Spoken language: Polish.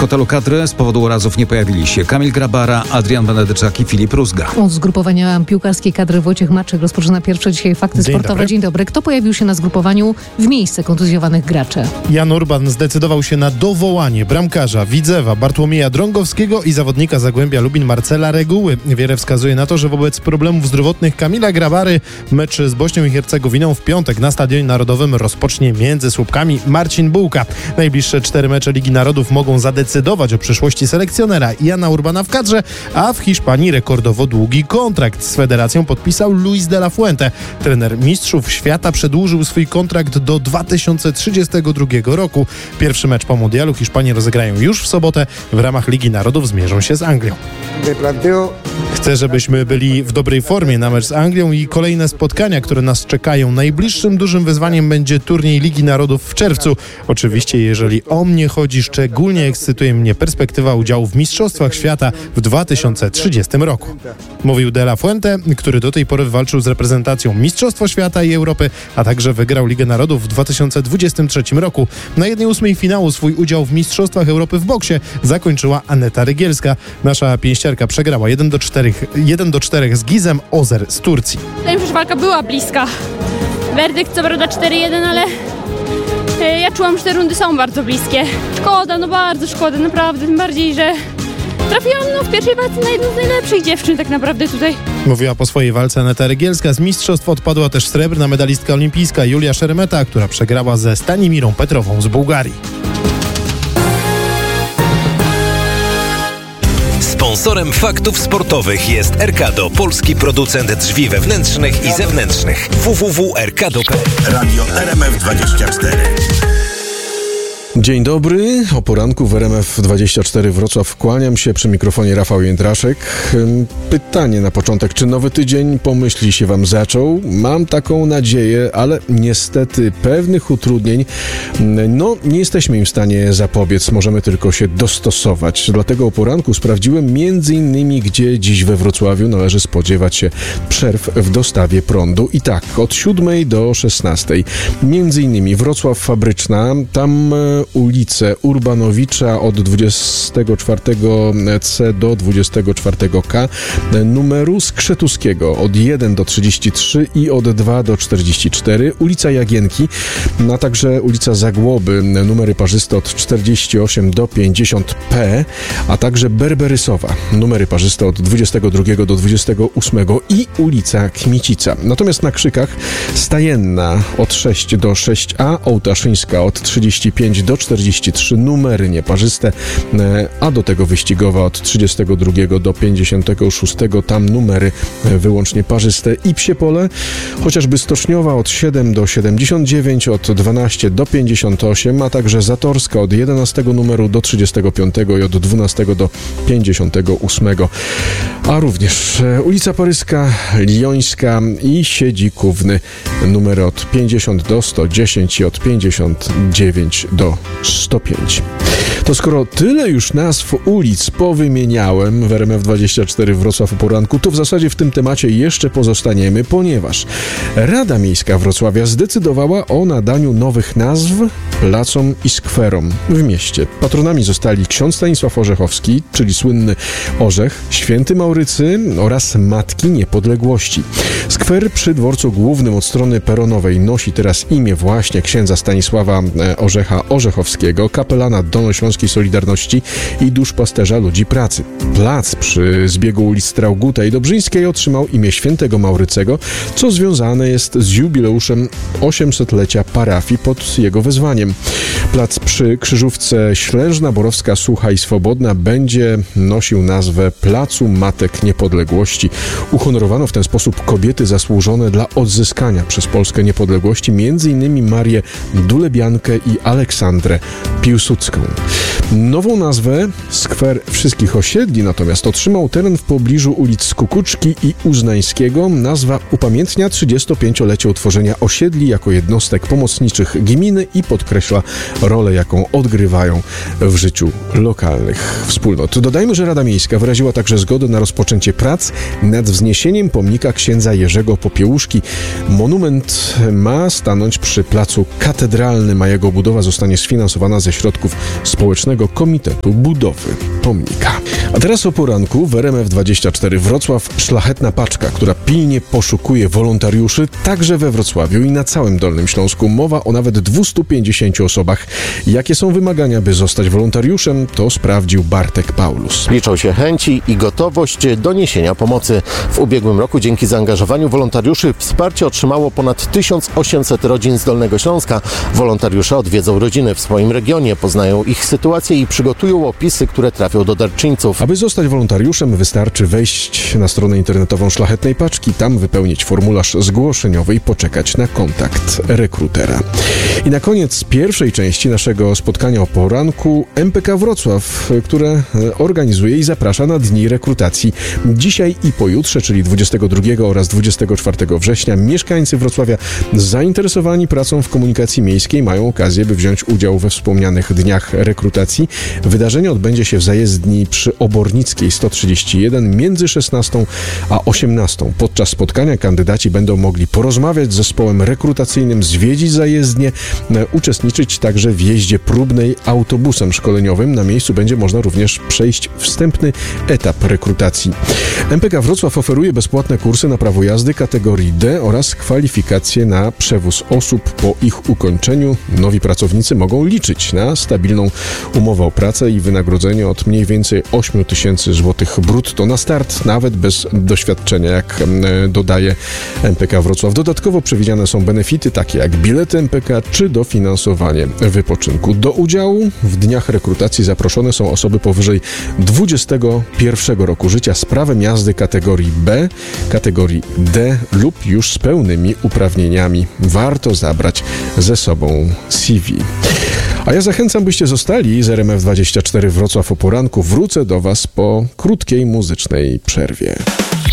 hotelu Kadry z powodu urazów nie pojawili się Kamil Grabara, Adrian Benedyczak i Filip Rózga. Od zgrupowania piłkarskiej kadry Wojciech Maczek rozpoczyna pierwsze dzisiaj fakty sportowe. Dzień dobry. Kto pojawił się na zgrupowaniu w miejsce kontuzjowanych graczy? Jan Urban zdecydował się na dowołanie bramkarza Widzewa Bartłomieja Drągowskiego i zawodnika Zagłębia Lubin Marcela Reguły. Wiele wskazuje na to, że wobec problemów zdrowotnych Kamila Grabary mecz z Bośnią i Hercegowiną w piątek na Stadionie Narodowym rozpocznie między słupkami Marcin Bułka. Najbliższe 4 mecze Ligi Narodów mogą zadecydować o przyszłości selekcjonera Jana Urbana w kadrze, a w Hiszpanii rekordowo długi kontrakt z federacją podpisał Luis de la Fuente. Trener mistrzów świata przedłużył swój kontrakt do 2032 roku. Pierwszy mecz po mundialu Hiszpanie rozegrają już w sobotę. W ramach Ligi Narodów zmierzą się z Anglią. Chcę, żebyśmy byli w dobrej formie na mecz z Anglią i kolejne spotkania, które nas czekają. Najbliższym dużym wyzwaniem będzie turniej Ligi Narodów w czerwcu. Oczywiście, jeżeli o mnie chodzi, szczególnie ekscytuje mnie perspektywa udziału w Mistrzostwach Świata w 2030 roku. Mówił de la Fuente, który do tej pory walczył z reprezentacją Mistrzostwa Świata i Europy, a także wygrał Ligę Narodów w 2023 roku. Na 1/8 finału swój udział w Mistrzostwach Europy w boksie zakończyła Aneta Rygielska. Nasza pięściarka przegrała 1-4 z Gizem Ozer z Turcji. Wydaje mi się, że walka była bliska. Werdykt co prawda 4-1, ale ja czułam, że te rundy są bardzo bliskie. Szkoda, bardzo szkoda, naprawdę. Tym bardziej, że trafiłam w pierwszej walce na jedną z najlepszych dziewczyn tak naprawdę tutaj. Mówiła po swojej walce Aneta Rygielska. Z mistrzostw odpadła też srebrna medalistka olimpijska Julia Szeremeta, która przegrała ze Stanimirą Petrową z Bułgarii. Sponsorem faktów sportowych jest Erkado, polski producent drzwi wewnętrznych i zewnętrznych. www.erkado.pl. Radio RMF24. Dzień dobry, o poranku w RMF24 Wrocław. Kłaniam się, przy mikrofonie Rafał Jędraszek. Pytanie na początek, czy nowy tydzień pomyśli się wam zaczął? Mam taką nadzieję, ale niestety pewnych utrudnień nie jesteśmy im w stanie zapobiec, możemy tylko się dostosować. Dlatego o poranku sprawdziłem m.in. gdzie dziś we Wrocławiu należy spodziewać się przerw w dostawie prądu. I tak, od 7 do 16. M.in. Wrocław Fabryczna, tam ulicę Urbanowicza od 24C do 24K, numeru Skrzetuskiego od 1 do 33 i od 2 do 44, ulica Jagienki, a także ulica Zagłoby, numery parzyste od 48 do 50P, a także Berberysowa, numery parzyste od 22 do 28 i ulica Kmicica. Natomiast na Krzykach Stajenna od 6 do 6A, Ołtaszyńska od 35 do 43, numery nieparzyste, a do tego Wyścigowa od 32 do 56, tam numery wyłącznie parzyste i Psie Pole, chociażby Stoczniowa od 7 do 79, od 12 do 58, a także Zatorska od 11 numeru do 35 i od 12 do 58, a również ulica Paryska, Lijońska i Siedzikówny, numery od 50 do 110 i od 59 do 105. To skoro tyle już nazw ulic powymieniałem w RMF24 Wrocław o poranku, to w zasadzie w tym temacie jeszcze pozostaniemy, ponieważ Rada Miejska Wrocławia zdecydowała o nadaniu nowych nazw placom i skwerom w mieście. Patronami zostali ksiądz Stanisław Orzechowski, czyli słynny Orzech, Święty Maurycy oraz Matki Niepodległości. Skwer przy dworcu głównym od strony peronowej nosi teraz imię właśnie księdza Stanisława Orzecha Orzechowskiego, kapelana Dolnośląskiej Solidarności i duszpasterza ludzi pracy. Plac przy zbiegu ulic Strauguta i Dobrzyńskiej otrzymał imię Świętego Maurycego, co związane jest z jubileuszem 800-lecia parafii pod jego wezwaniem. Plac przy krzyżówce Ślężna, Borowska, Sucha i Swobodna będzie nosił nazwę Placu Matek Niepodległości. Uhonorowano w ten sposób kobiety zasłużone dla odzyskania przez Polskę niepodległości, m.in. Marię Dulebiankę i Aleksandrę Piłsudską. Nową nazwę Skwer Wszystkich Osiedli natomiast otrzymał teren w pobliżu ulic Kukuczki i Uznańskiego. Nazwa upamiętnia 35-lecie utworzenia osiedli jako jednostek pomocniczych gminy i podkreśla rolę, jaką odgrywają w życiu lokalnych wspólnot. Dodajmy, że Rada Miejska wyraziła także zgodę na rozpoczęcie prac nad wzniesieniem pomnika księdza Jerzego Popiełuszki. Monument ma stanąć przy placu Katedralnym, a jego budowa zostanie sfinansowana ze środków Społecznego Centralnego Komitetu Budowy Pomnika. A teraz o poranku w RMF24 Wrocław szlachetna paczka, która pilnie poszukuje wolontariuszy także we Wrocławiu i na całym Dolnym Śląsku. Mowa o nawet 250 osobach. Jakie są wymagania, by zostać wolontariuszem, to sprawdził Bartek Paulus. Liczą się chęci i gotowość do niesienia pomocy. W ubiegłym roku dzięki zaangażowaniu wolontariuszy wsparcie otrzymało ponad 1800 rodzin z Dolnego Śląska. Wolontariusze odwiedzą rodziny w swoim regionie, poznają ich sytuację i przygotują opisy, które trafią do darczyńców. Aby zostać wolontariuszem, wystarczy wejść na stronę internetową Szlachetnej Paczki, tam wypełnić formularz zgłoszeniowy i poczekać na kontakt rekrutera. I na koniec pierwszej części naszego spotkania o poranku MPK Wrocław, które organizuje i zaprasza na dni rekrutacji. Dzisiaj i pojutrze, czyli 22 oraz 24 września, mieszkańcy Wrocławia zainteresowani pracą w komunikacji miejskiej mają okazję, by wziąć udział we wspomnianych dniach rekrutacji. Wydarzenie odbędzie się w zajezdni przy Obornickiej 131 między 16 a 18. Podczas spotkania kandydaci będą mogli porozmawiać z zespołem rekrutacyjnym, zwiedzić zajezdnię, uczestniczyć także w jeździe próbnej autobusem szkoleniowym. Na miejscu będzie można również przejść wstępny etap rekrutacji. MPK Wrocław oferuje bezpłatne kursy na prawo jazdy kategorii D oraz kwalifikacje na przewóz osób. Po ich ukończeniu nowi pracownicy mogą liczyć na stabilną umowę o pracę i wynagrodzenie od mniej więcej 8 000 złotych brutto na start, nawet bez doświadczenia, jak dodaje MPK Wrocław. Dodatkowo przewidziane są benefity takie jak bilety MPK czy dofinansowanie wypoczynku. Do udziału w dniach rekrutacji zaproszone są osoby powyżej 21 roku życia z prawem jazdy kategorii B, kategorii D lub już z pełnymi uprawnieniami. Warto zabrać ze sobą CV. A ja zachęcam, byście zostali z RMF24 Wrocław o poranku. Wrócę do Was po krótkiej muzycznej przerwie.